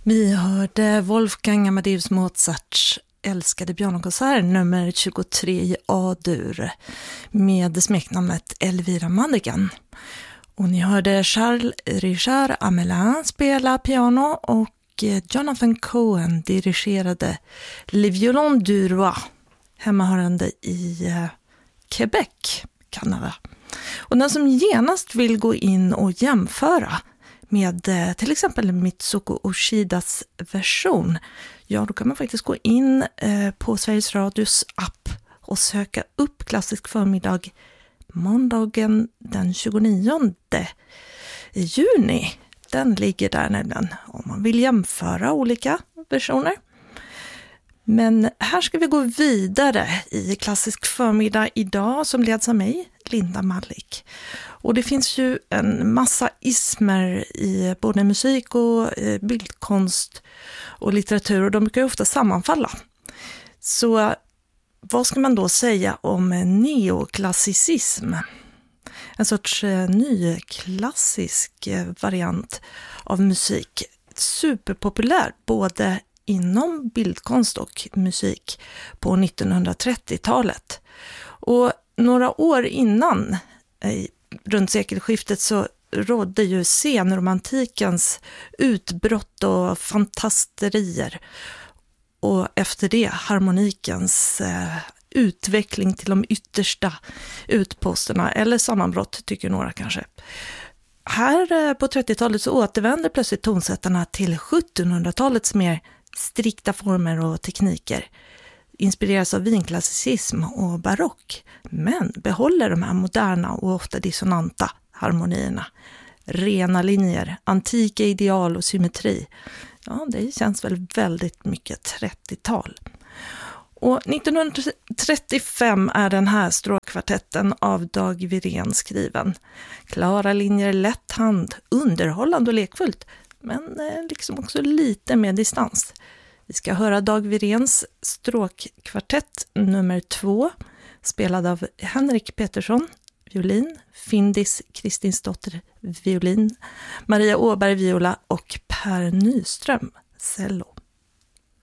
Vi hörde Wolfgang Amadeus Mozarts älskade pianokonsert nummer 23 i A-dur med smeknamnet Elvira Madigan. Och ni hörde Charles Richard Amelin spela piano och Jonathan Cohen dirigerade Le Violon du Roi, hemmahörande i Quebec, Kanada. Och den som genast vill gå in och jämföra med till exempel Mitsuko Oshidas version, ja då kan man faktiskt gå in på Sveriges Radios app och söka upp Klassisk förmiddag måndagen den 29 juni. Den ligger där nämligen om man vill jämföra olika versioner. Men här ska vi gå vidare i Klassisk förmiddag idag som leds av mig, Linda Mallik. Och det finns ju en massa ismer i både musik och bildkonst och litteratur och de brukar ju ofta sammanfalla. Så vad ska man då säga om neoklassicism? En sorts nyklassisk variant av musik. Superpopulär både inom bildkonst och musik på 1930-talet. Och några år innan, runt sekelskiftet, så rådde ju senromantikens utbrott och fantasterier. Och efter det harmonikens utveckling till de yttersta utposterna, eller sammanbrott tycker några kanske. Här på 30-talet så återvänder plötsligt tonsättarna till 1700-talets mer strikta former och tekniker. Inspireras av vinklassicism och barock, men behåller de här moderna och ofta dissonanta harmonierna. Rena linjer, antika ideal och symmetri. Ja, det känns väl väldigt mycket 30-tal. Och 1935 är den här stråkkvartetten av Dag Wirén skriven. Klara linjer, lätt hand, underhållande och lekfullt, men liksom också lite med distans. Vi ska höra Dag Wiréns stråkkvartett nummer 2, spelad av Henrik Pettersson, violin, Findis Kristinsdotter, violin, Maria Åberg, viola och Per Nyström, cello.